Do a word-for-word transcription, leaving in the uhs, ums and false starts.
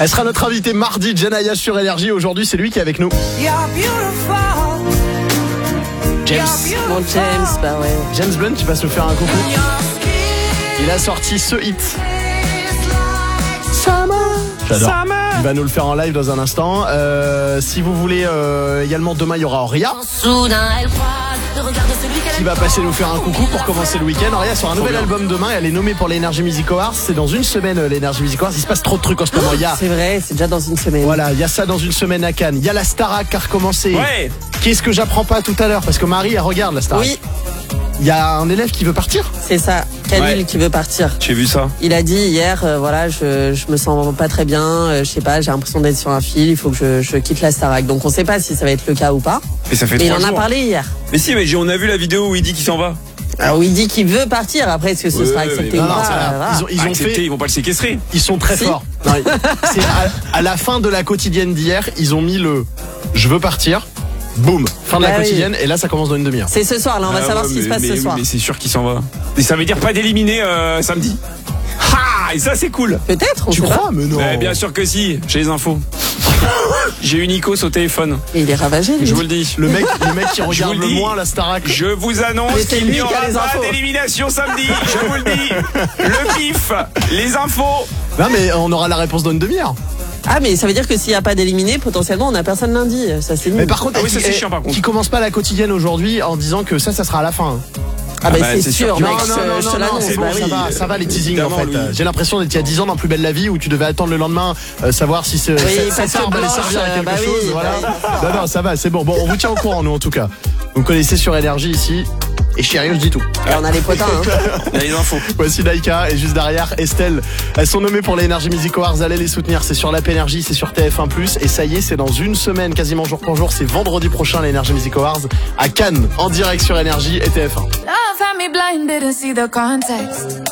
Elle sera notre invitée mardi, Janaya sur Énergie. Aujourd'hui, c'est lui qui est avec nous. James. Mon James, bah ouais. James Blunt, tu vas se faire un coucou. Il a sorti ce hit. Summer. J'adore. Summer. Il va nous le faire en live dans un instant. Euh, si vous voulez, euh, également demain, il y aura Auria qui va passer nous faire un coucou pour commencer le week-end. Auria sort un nouvel album demain. Elle est nommée pour l'Energy Music Awards. C'est dans une semaine, l'Energy Music Awards. Il se passe trop de trucs en ce moment. Il y a... C'est vrai, c'est déjà dans une semaine. Voilà, il y a ça dans une semaine à Cannes. Il y a la Starac qui a recommencé. Ouais. Qu'est-ce que j'apprends pas tout à l'heure? Parce que Marie, elle regarde la Starac. Oui. Il y a un élève qui veut partir. C'est ça, Khalil Ouais. qui veut partir. J'ai vu ça. Il a dit hier, euh, voilà, je, je me sens pas très bien, euh, je sais pas, j'ai l'impression d'être sur un fil, il faut que je, je quitte la Starac. Donc on sait pas si ça va être le cas ou pas. Et ça fait Mais il trois en a jours. parlé hier. Mais si, mais j'ai- on a vu la vidéo où il dit qu'il s'en va. Alors il dit qu'il veut partir, après est-ce que ce Ouais, sera ouais, accepté mais ou non, pas non, c'est là. euh, voilà. Ils ont, ils ont Accepté, fait. ils vont pas le séquestrer. Ils sont très Si. forts. Non, ils- c'est à, à la fin de la quotidienne d'hier, ils ont mis le je veux partir. Boum, fin de la Bah oui. quotidienne. Et là, ça commence dans une demi-heure. C'est ce soir, là on va Ah savoir ouais, ce qui se mais- passe mais, ce soir. Mais c'est sûr qu'il s'en va. Et ça veut dire pas d'éliminer euh, samedi. Ha! Et ça, c'est cool. Peut-être, on Tu sait crois? pas. Mais non. Ouais, bien sûr que si, j'ai les infos. J'ai eu Nikos au téléphone. Et il est ravagé lui. Je vous le dis. Le mec, le mec qui Je vous regarde le le dis. moins la Starac. Je vous annonce Mais c'est qu'il lui n'y qui a aura les pas infos. d'élimination samedi. Je vous le dis. Le kiff, les infos. Non, mais on aura la réponse dans une demi-heure. Ah mais ça veut dire que s'il n'y a pas d'éliminé, potentiellement on a personne lundi. Ça c'est nul. Mais par contre, Ah oui, ça, qui- c'est eh, chiant, par contre. qui commence pas la quotidienne aujourd'hui en disant que ça, ça sera à la fin. Ah bah, bah, c'est c'est sûr, sûr. mec, Non, je, non, non, je te non, l'annonce. c'est bah bon, oui. ça va, ça va les teasings en Évidemment, fait. Louis. J'ai l'impression d'être il y a dix ans dans Plus belle la vie où tu devais attendre le lendemain, euh, savoir si ce, Oui, cette, parce cette que arme allait Blanche, servir à quelque bah oui, chose. Voilà. bah Non, non, ça va, c'est bon. Bon, on vous tient au courant, nous en tout cas. Vous me connaissez sur Énergie ici. Et chérie, je dis tout. Et on a les potins. Hein. Il y a les infos. Voici Daika et juste derrière Estelle. Elles sont nommées pour les Energy Music Awards. Allez les soutenir. C'est sur l'App Énergie, c'est sur T F un plus. Et ça y est, c'est dans une semaine, quasiment jour pour jour. C'est vendredi prochain les Energy Music Awards à Cannes, en direct sur Énergie et T F un. Love had me blind, didn't see the context.